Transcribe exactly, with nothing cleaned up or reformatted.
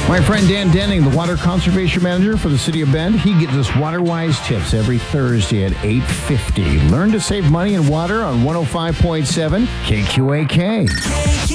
My friend Dan Denning, the Water Conservation Manager for the City of Bend, he gives us water-wise tips every Thursday at eight fifty. Learn to save money and water on one oh five point seven K Q A K.